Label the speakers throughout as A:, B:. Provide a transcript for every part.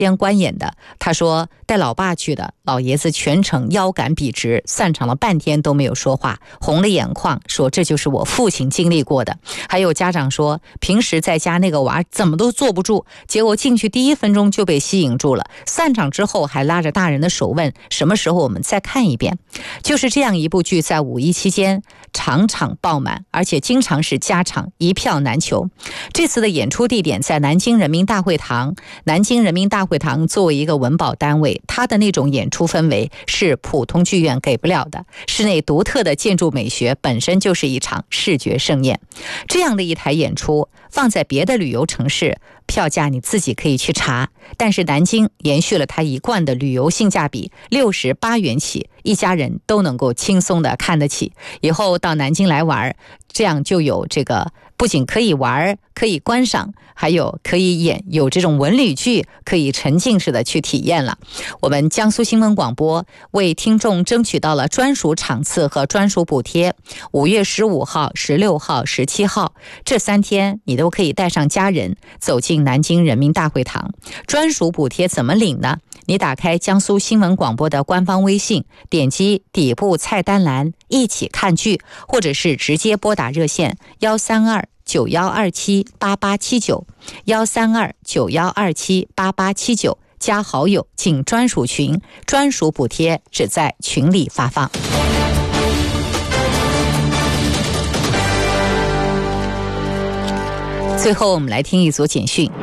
A: 边观演的。他说带老爸去的，老爷子全程腰杆笔直，散场了半天都没有说话，红了眼眶，说这就是我父亲经历过的。还有家长说平时在家那个娃怎么都坐不住，结果进去第1分钟就被吸引住了，散场之后还拉着大人的手问什么时候我们再看一遍。就是这样一部剧在5一期间场场爆满，而且经常是加场，一票难求。这次的演出地点在南京人民大会堂。南京人民大会堂作为一个文保单位，它的那种演出氛围是普通剧院给不了的，室内独特的建筑美学本身就是一场视觉盛宴。这样的一台演出放在别的旅游城市，票价你自己可以去查，但是南京延续了它一贯的旅游性价比，68元起，一家人都能够轻松的看得起。以后到南京来玩，这样就有这个不仅可以玩，可以观赏，还有可以演，有这种文旅剧可以沉浸式的去体验了。我们江苏新闻广播为听众争取到了专属场次和专属补贴，5月15号、16号、17号这3天你都可以带上家人走进南京人民大会堂。专属补贴怎么领呢？你打开江苏新闻广播的官方微信，点击底部菜单栏一起看剧，或者是直接拨打热线13291278879 13291278879，加好友进专属群，专属补贴只在群里发放。最后我们来听一组简讯。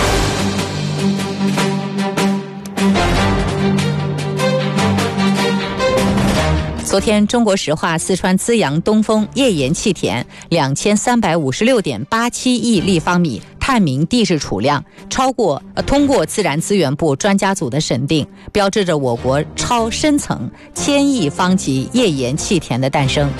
A: 昨天中国石化四川资阳东风页岩气田2356.87亿立方米探明地质储量通过自然资源部专家组的审定，标志着我国超深层1000亿方级页岩气田的诞生。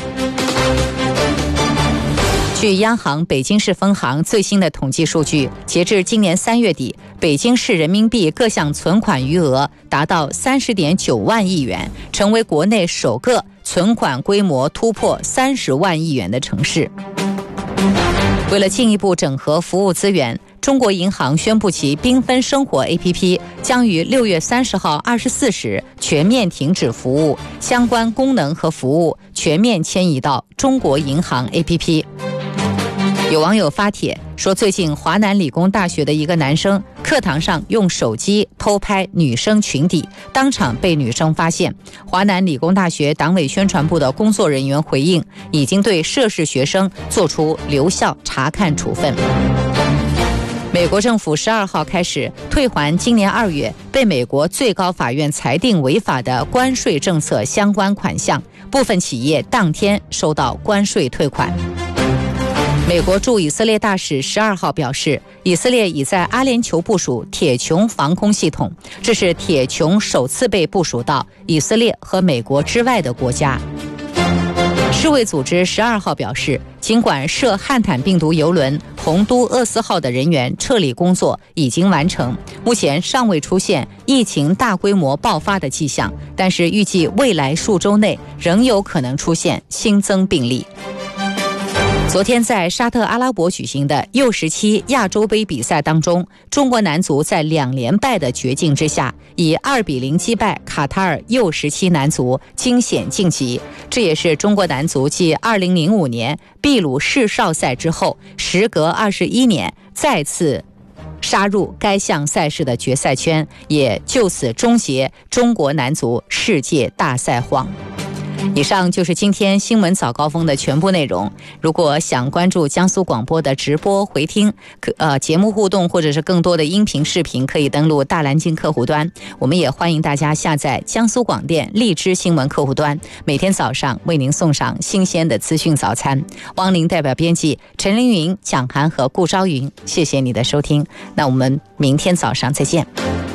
A: 据央行北京市分行最新的统计数据，截至今年3月底，北京市人民币各项存款余额达到30.9万亿元，成为国内首个存款规模突破30万亿元的城市。为了进一步整合服务资源，中国银行宣布其缤纷生活 APP 将于6月30号24时全面停止服务，相关功能和服务全面迁移到中国银行 APP。有网友发帖说，最近华南理工大学的一个男生课堂上用手机偷拍女生裙底，当场被女生发现。华南理工大学党委宣传部的工作人员回应，已经对涉事学生作出留校查看处分。美国政府12号开始退还今年2月被美国最高法院裁定违法的关税政策相关款项，部分企业当天收到关税退款。美国驻以色列大使12号表示，以色列已在阿联酋部署铁穹防空系统，这是铁穹首次被部署到以色列和美国之外的国家。世卫组织12号表示，尽管涉汉坦病毒邮轮洪都厄斯号的人员撤离工作已经完成，目前尚未出现疫情大规模爆发的迹象，但是预计未来数周内仍有可能出现新增病例。昨天在沙特阿拉伯举行的U17亚洲杯比赛当中，中国男足在2连败的绝境之下，以2-0击败卡塔尔U17男足，惊险晋级。这也是中国男足继2005年秘鲁世少赛之后，时隔21年再次杀入该项赛事的决赛圈，也就此终结中国男足世界大赛荒。以上就是今天新闻早高峰的全部内容。如果想关注江苏广播的直播回听节目互动或者是更多的音频视频，可以登录大蓝鲸客户端。我们也欢迎大家下载江苏广电荔枝新闻客户端，每天早上为您送上新鲜的资讯早餐。汪林代表编辑陈凌云、蒋涵和顾昭云，谢谢你的收听。那我们明天早上再见。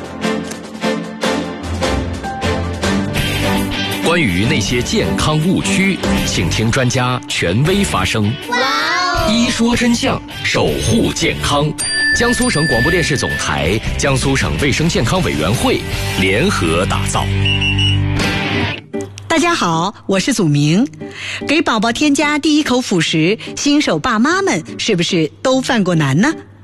B: 关于那些健康误区，请听专家权威发声。一说真相，守护健康。江苏省广播电视总台、江苏省卫生健康委员会联合打造。
C: 大家好，我是祖明。给宝宝添加第一口辅食，新手爸妈们是不是都犯过难呢？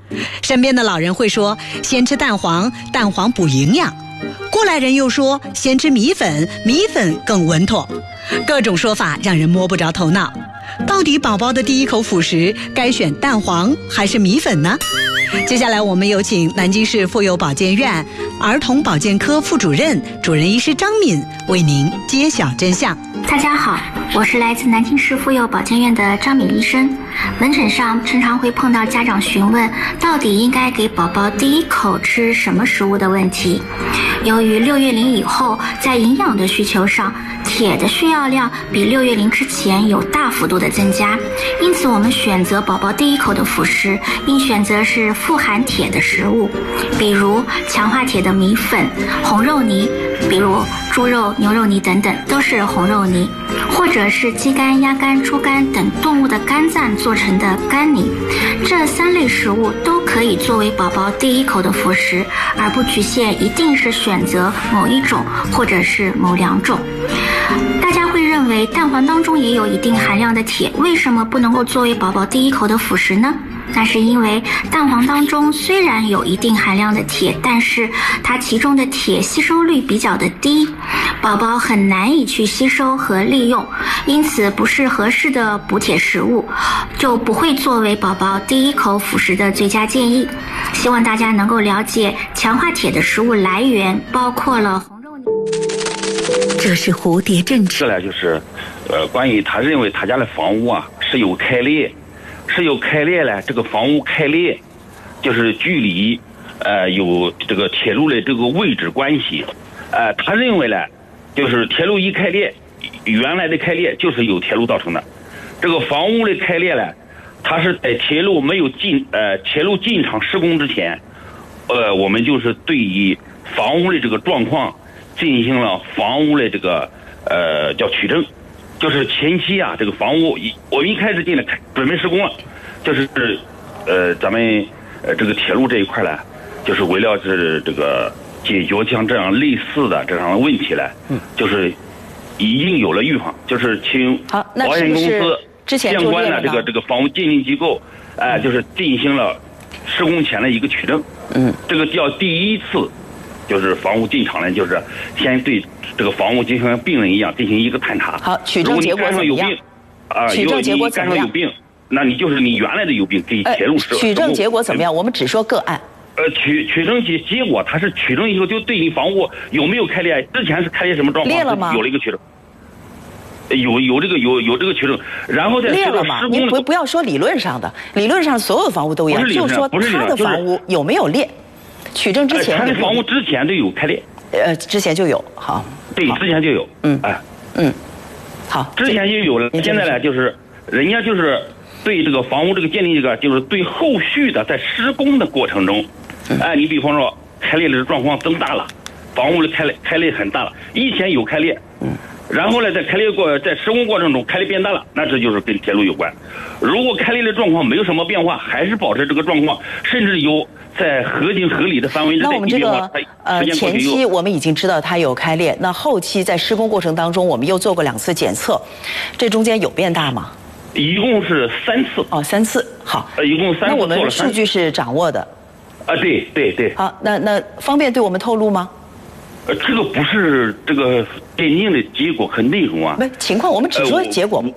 C: 身边的老人会说，先吃蛋黄，蛋黄补营养；过来人又说，先吃米粉，米粉更稳妥。各种说法让人摸不着头脑。到底宝宝的第一口辅食该选蛋黄还是米粉呢？接下来我们有请南京市妇幼保健院儿童保健科副主任、主任医师张敏为您揭晓真相。
D: 大家好，我是来自南京市妇幼保健院的张敏医生。门诊上经常会碰到家长询问，到底应该给宝宝第一口吃什么食物的问题。由于6月龄以后，在营养的需求上，铁的需要量比6月龄之前有大幅度的增加，因此我们选择宝宝第一口的辅食，应选择是富含铁的食物，比如强化铁的米粉、红肉泥，比如猪肉、牛肉泥等等，都是红肉泥，或者是鸡肝、鸭肝、猪肝等动物的肝脏做成的肝泥。这3类食物都可以作为宝宝第一口的辅食，而不局限一定是选择某一种或者是某2种。大家会认为蛋黄当中也有一定含量的铁，为什么不能够作为宝宝第一口的辅食呢？那是因为蛋黄当中虽然有一定含量的铁，但是它其中的铁吸收率比较的低，宝宝很难以去吸收和利用，因此不是合适的补铁食物，就不会作为宝宝第一口辅食的最佳建议。希望大家能够了解强化铁的食物来源，包括了红肉泥。
C: 这是蝴蝶政治。
E: 这呢就是，关于他认为他家的房屋啊是有开裂，呢，这个房屋开裂，就是距离，有这个铁路的这个位置关系，他认为呢，就是铁路一开裂，原来的开裂就是有铁路造成的，这个房屋的开裂呢，它是在铁路没有铁路进场施工之前，我们就是对于房屋的这个状况进行了房屋的这个叫取证，就是前期啊这个房屋我们一开始进来准备施工了，就是咱们这个铁路这一块呢，就是为了是这个解决像这样类似的这样的问题呢，就是已经有了预防，就是请保险公司相关的这个房屋鉴定机构，就是进行了施工前的一个取证，这个叫第一次。就是房屋进场呢，就是先对这个房屋就像病人一样进行一个探查。
A: 好，取证结果怎么样？取证结果怎么样？
E: 有病，那你就是你原来的有病给铁路施工。
A: 取证结果怎么样？我们只说个案。
E: 取证结果，它是取证以后就对你房屋有没有开裂，之前是开裂什么状况？
A: 裂了吗？
E: 有了一个取证。有这个取证，然后再
A: 裂了吗？您不要说理论上的，理论上所有房屋都一样，就说他的房屋有没有裂。取证之前，
E: 他的房屋之前就有开裂，
A: 之前就有，好，
E: 对，之前就有，
A: 好，
E: 之前就有了。现在呢，就是人家就是对这个房屋这个鉴定这个，就是对后续的在施工的过程中，你比方说开裂的状况增大了，房屋的开裂很大了，以前有开裂，然后呢，在施工过程中开裂变大了，那这就是跟铁路有关。如果开裂的状况没有什么变化，还是保持这个状况，甚至有在合情合理的范围之内。
A: 那我们这个前期我们已经知道它有开裂，那后期在施工过程当中，我们又做过2次检测，这中间有变大吗？
E: 一共是3次。
A: 哦，3次，好。
E: 一共3次。
A: 那我们数据是掌握的。
E: 对。
A: 好，那方便对我们透露吗？
E: 这个不是这个鉴定的结果和内容啊。
A: 没情况，我们只说结果。